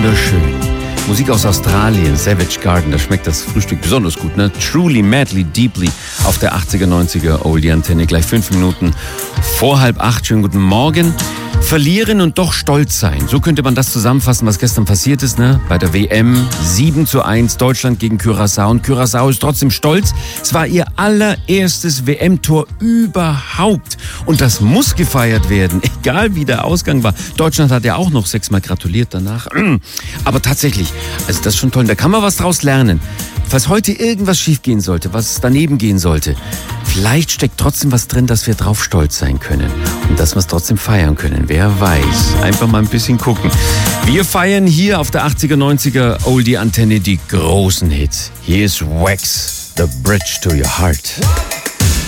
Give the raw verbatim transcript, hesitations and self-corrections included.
wunderschön. Musik aus Australien, Savage Garden, da schmeckt das Frühstück besonders gut, ne? Truly, Madly, Deeply auf der achtziger, neunziger Oldie-Antenne, gleich fünf Minuten vor halb acht. Schönen guten Morgen. Verlieren und doch stolz sein. So könnte man das zusammenfassen, was gestern passiert ist, ne? Bei der W M sieben zu eins, Deutschland gegen Curaçao. Und Curaçao ist trotzdem stolz. Es war ihr allererstes W M-Tor überhaupt. Und das muss gefeiert werden, egal wie der Ausgang war. Deutschland hat ja auch noch sechsmal gratuliert danach. Aber tatsächlich, also das ist schon toll. Und da kann man was draus lernen. Falls heute irgendwas schiefgehen sollte, was daneben gehen sollte, vielleicht steckt trotzdem was drin, dass wir drauf stolz sein können. Und dass wir es trotzdem feiern können. Wer weiß. Einfach mal ein bisschen gucken. Wir feiern hier auf der achtziger, neunziger Oldie-Antenne die großen Hits. Hier ist Wax, The Bridge to Your Heart.